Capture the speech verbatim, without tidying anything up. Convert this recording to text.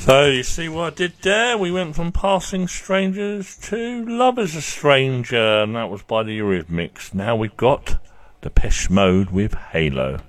So, you see what I did there? We went from Passing Strangers to Love is a Stranger, and that was by the Eurythmics. Now we've got Depeche Mode with Halo.